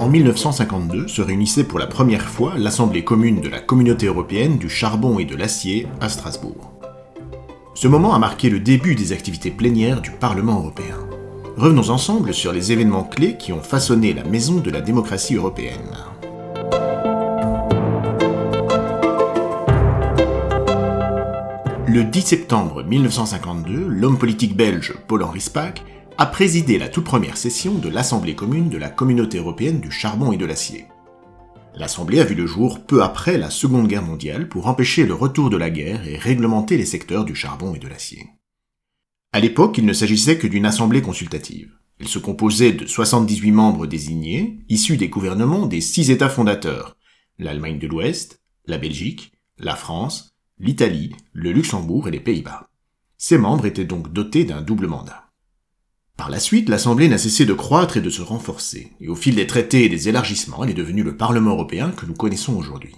1952 se réunissait pour la première fois l'Assemblée commune de la Communauté européenne du charbon et de l'acier à Strasbourg. Ce moment a marqué le début des activités plénières du Parlement européen. Revenons ensemble sur les événements clés qui ont façonné la maison de la démocratie européenne. Le 10 septembre 1952, l'homme politique belge Paul-Henri Spaak a présidé la toute première session de l'Assemblée commune de la Communauté européenne du charbon et de l'acier. L'Assemblée a vu le jour peu après la Seconde Guerre mondiale pour empêcher le retour de la guerre et réglementer les secteurs du charbon et de l'acier. À l'époque, il ne s'agissait que d'une assemblée consultative. Elle se composait de 78 membres désignés, issus des gouvernements des 6 États fondateurs, l'Allemagne de l'Ouest, la Belgique, la France, l'Italie, le Luxembourg et les Pays-Bas. Ces membres étaient donc dotés d'un double mandat. Par la suite, l'Assemblée n'a cessé de croître et de se renforcer, et au fil des traités et des élargissements, elle est devenue le Parlement européen que nous connaissons aujourd'hui.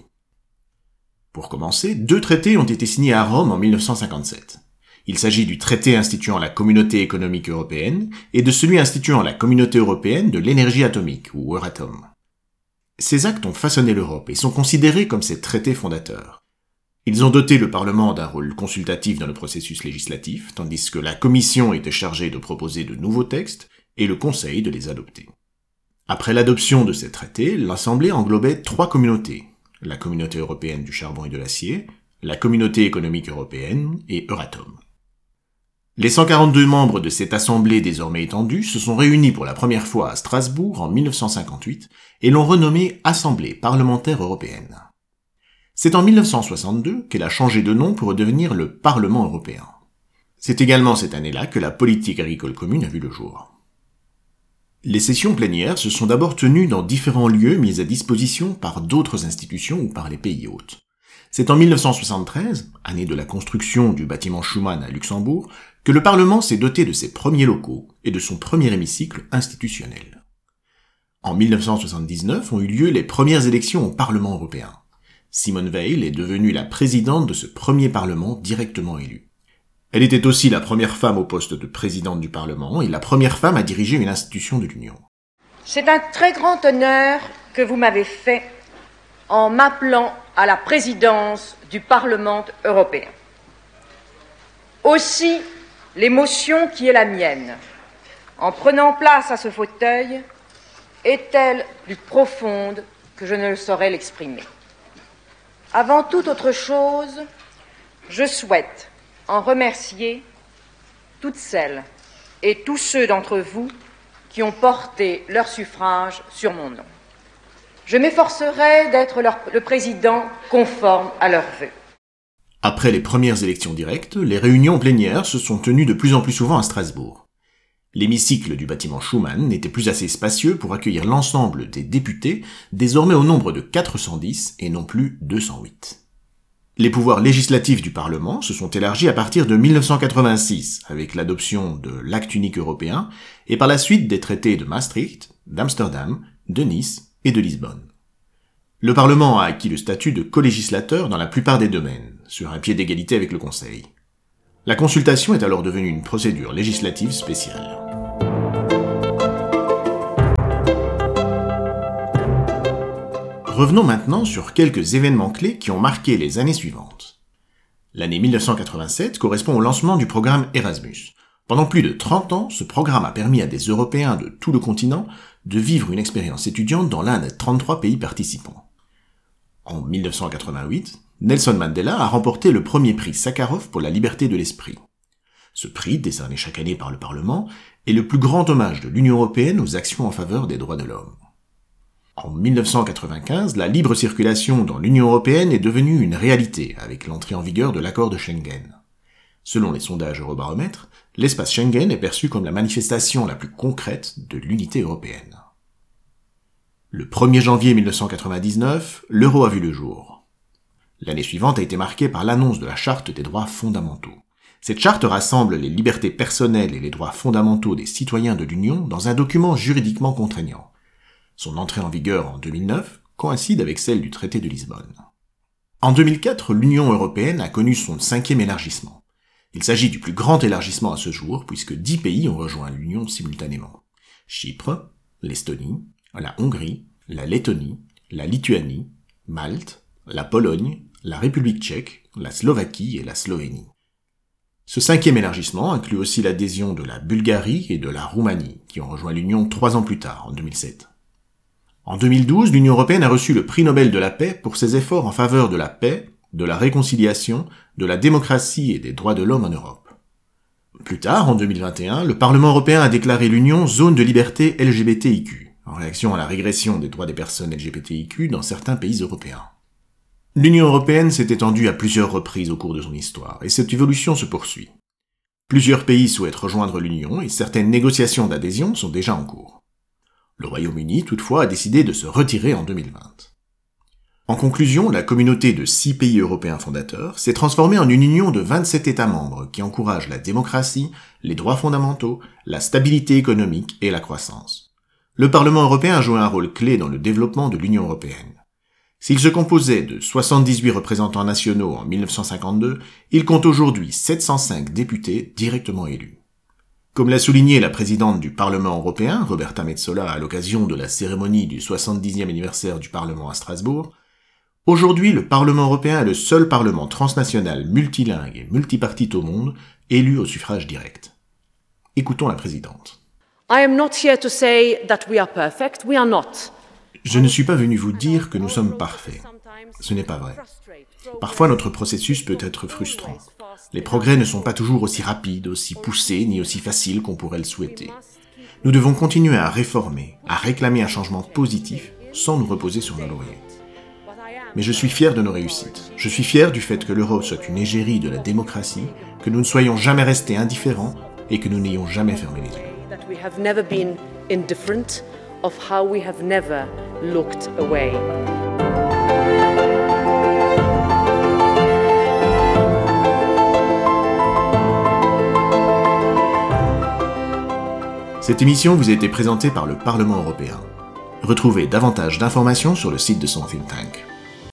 Pour commencer, 2 traités ont été signés à Rome en 1957. Il s'agit du traité instituant la Communauté économique européenne et de celui instituant la Communauté européenne de l'énergie atomique, ou Euratom. Ces actes ont façonné l'Europe et sont considérés comme ses traités fondateurs. Ils ont doté le Parlement d'un rôle consultatif dans le processus législatif, tandis que la Commission était chargée de proposer de nouveaux textes et le Conseil de les adopter. Après l'adoption de ces traités, l'Assemblée englobait 3 communautés, la Communauté européenne du charbon et de l'acier, la Communauté économique européenne et Euratom. Les 142 membres de cette Assemblée désormais étendue se sont réunis pour la première fois à Strasbourg en 1958 et l'ont renommée Assemblée parlementaire européenne. C'est en 1962 qu'elle a changé de nom pour redevenir le Parlement européen. C'est également cette année-là que la politique agricole commune a vu le jour. Les sessions plénières se sont d'abord tenues dans différents lieux mis à disposition par d'autres institutions ou par les pays hôtes. C'est en 1973, année de la construction du bâtiment Schuman à Luxembourg, que le Parlement s'est doté de ses premiers locaux et de son premier hémicycle institutionnel. En 1979 ont eu lieu les premières élections au Parlement européen. Simone Veil est devenue la présidente de ce premier Parlement directement élu. Elle était aussi la première femme au poste de présidente du Parlement et la première femme à diriger une institution de l'Union. C'est un très grand honneur que vous m'avez fait en m'appelant à la présidence du Parlement européen. Aussi, l'émotion qui est la mienne, en prenant place à ce fauteuil, est-elle plus profonde que je ne le saurais l'exprimer. Avant toute autre chose, je souhaite en remercier toutes celles et tous ceux d'entre vous qui ont porté leur suffrage sur mon nom. Je m'efforcerai d'être le président conforme à leurs vœux. Après les premières élections directes, les réunions plénières se sont tenues de plus en plus souvent à Strasbourg. L'hémicycle du bâtiment Schuman n'était plus assez spacieux pour accueillir l'ensemble des députés, désormais au nombre de 410 et non plus 208. Les pouvoirs législatifs du Parlement se sont élargis à partir de 1986, avec l'adoption de l'Acte unique européen, et par la suite des traités de Maastricht, d'Amsterdam, de Nice et de Lisbonne. Le Parlement a acquis le statut de colégislateur dans la plupart des domaines, sur un pied d'égalité avec le Conseil. La consultation est alors devenue une procédure législative spéciale. Revenons maintenant sur quelques événements clés qui ont marqué les années suivantes. L'année 1987 correspond au lancement du programme Erasmus. Pendant plus de 30 ans, ce programme a permis à des Européens de tout le continent de vivre une expérience étudiante dans l'un des 33 pays participants. En 1988, Nelson Mandela a remporté le premier prix Sakharov pour la liberté de l'esprit. Ce prix, décerné chaque année par le Parlement, est le plus grand hommage de l'Union européenne aux actions en faveur des droits de l'homme. En 1995, la libre circulation dans l'Union européenne est devenue une réalité avec l'entrée en vigueur de l'accord de Schengen. Selon les sondages Eurobaromètre, l'espace Schengen est perçu comme la manifestation la plus concrète de l'unité européenne. Le 1er janvier 1999, l'euro a vu le jour. L'année suivante a été marquée par l'annonce de la Charte des droits fondamentaux. Cette charte rassemble les libertés personnelles et les droits fondamentaux des citoyens de l'Union dans un document juridiquement contraignant. Son entrée en vigueur en 2009 coïncide avec celle du traité de Lisbonne. En 2004, l'Union européenne a connu son 5e élargissement. Il s'agit du plus grand élargissement à ce jour puisque 10 pays ont rejoint l'Union simultanément. Chypre, l'Estonie, la Hongrie, la Lettonie, la Lituanie, Malte, la Pologne, la République tchèque, la Slovaquie et la Slovénie. Ce 5e élargissement inclut aussi l'adhésion de la Bulgarie et de la Roumanie, qui ont rejoint l'Union 3 ans plus tard, en 2007. En 2012, l'Union européenne a reçu le prix Nobel de la paix pour ses efforts en faveur de la paix, de la réconciliation, de la démocratie et des droits de l'homme en Europe. Plus tard, en 2021, le Parlement européen a déclaré l'Union zone de liberté LGBTIQ, en réaction à la régression des droits des personnes LGBTIQ dans certains pays européens. L'Union européenne s'est étendue à plusieurs reprises au cours de son histoire, et cette évolution se poursuit. Plusieurs pays souhaitent rejoindre l'Union et certaines négociations d'adhésion sont déjà en cours. Le Royaume-Uni, toutefois, a décidé de se retirer en 2020. En conclusion, la communauté de 6 pays européens fondateurs s'est transformée en une union de 27 États membres qui encouragent la démocratie, les droits fondamentaux, la stabilité économique et la croissance. Le Parlement européen a joué un rôle clé dans le développement de l'Union européenne. S'il se composait de 78 représentants nationaux en 1952, il compte aujourd'hui 705 députés directement élus. Comme l'a souligné la présidente du Parlement européen, Roberta Metsola, à l'occasion de la cérémonie du 70e anniversaire du Parlement à Strasbourg, aujourd'hui le Parlement européen est le seul parlement transnational multilingue et multipartite au monde élu au suffrage direct. Écoutons la présidente. I am not here to say that we are perfect. We are not. Je ne suis pas venu vous dire que nous sommes parfaits. Ce n'est pas vrai. Parfois, notre processus peut être frustrant. Les progrès ne sont pas toujours aussi rapides, aussi poussés, ni aussi faciles qu'on pourrait le souhaiter. Nous devons continuer à réformer, à réclamer un changement positif, sans nous reposer sur nos lauriers. Mais je suis fier de nos réussites. Je suis fier du fait que l'Europe soit une égérie de la démocratie, que nous ne soyons jamais restés indifférents et que nous n'ayons jamais fermé les yeux. That we have never been indifferent, of how we have never looked away. Cette émission vous a été présentée par le Parlement européen. Retrouvez davantage d'informations sur le site de son think tank.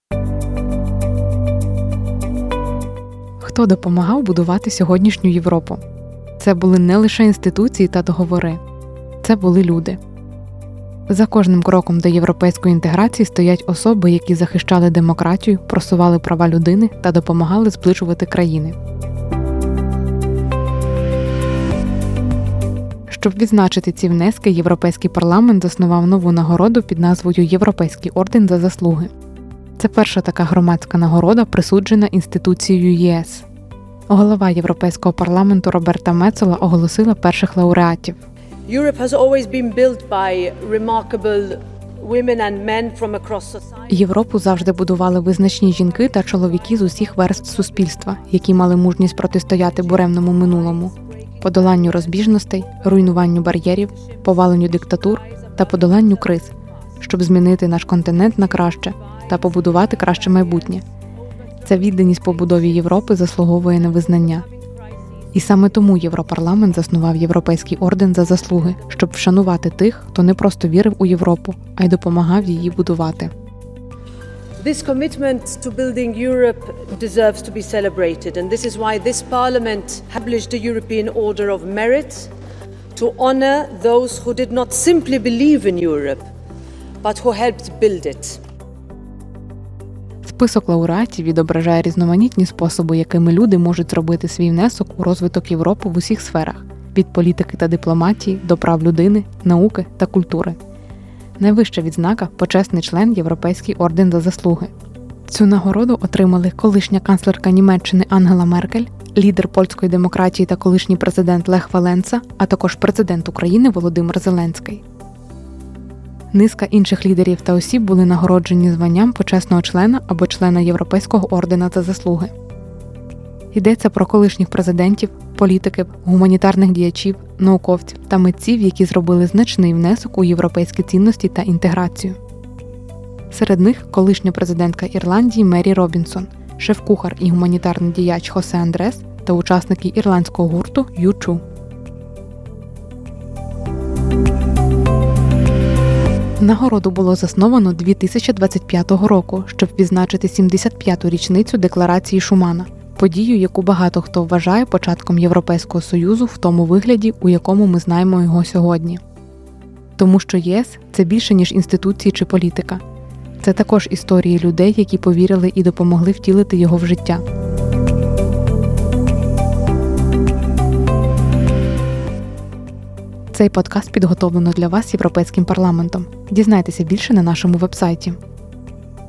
Хто допомагав будувати сьогоднішню Європу? Це були не лише інституції та договори. Це були люди. За кожним кроком до європейської інтеграції стоять особи, які захищали демократію, просували права людини та допомагали зближувати країни. Щоб відзначити ці внески, Європейський парламент заснував нову нагороду під назвою «Європейський орден за заслуги». Це перша така громадська нагорода, присуджена інституцією ЄС. Голова Європейського парламенту Роберта Мецола оголосила перших лауреатів. Europe has always been built by remarkable women and men from across society. Європу завжди будували визначні жінки та чоловіки з усіх верств суспільства, які мали мужність протистояти буремному минулому, подоланню розбіжностей, руйнуванню бар'єрів, поваленню диктатур та подоланню криз, щоб змінити наш континент на краще та побудувати краще майбутнє. Ця відданість побудові Європи заслуговує на визнання. І саме тому Європарламент заснував Європейський орден за заслуги, щоб вшанувати тих, хто не просто вірив у Європу, а й допомагав її будувати. This commitment to building Europe deserves to be celebrated, and this is why this Parliament established the European Order of Merit to honor those who did not simply believe in Europe, but who helped build it. Список лауреатів відображає різноманітні способи, якими люди можуть зробити свій внесок у розвиток Європи в усіх сферах – від політики та дипломатії до прав людини, науки та культури. Найвища відзнака – почесний член Європейський орден за заслуги. Цю нагороду отримали колишня канцлерка Німеччини Ангела Меркель, лідер польської демократії та колишній президент Лех Валенса, а також президент України Володимир Зеленський. Низка інших лідерів та осіб були нагороджені званням почесного члена або члена Європейського ордена за заслуги. Йдеться про колишніх президентів, політиків, гуманітарних діячів, науковців та митців, які зробили значний внесок у європейські цінності та інтеграцію. Серед них колишня президентка Ірландії Мері Робінсон, шеф-кухар і гуманітарний діяч Хосе Андрес та учасники ірландського гурту U2. Нагороду було засновано 2025 року, щоб відзначити 75-ту річницю Декларації Шумана, подію, яку багато хто вважає початком Європейського Союзу в тому вигляді, у якому ми знаємо його сьогодні. Тому що ЄС – це більше, ніж інституції чи політика. Це також історії людей, які повірили і допомогли втілити його в життя. Цей подкаст підготовлено для вас Європейським парламентом. Дізнайтеся більше на нашому вебсайті.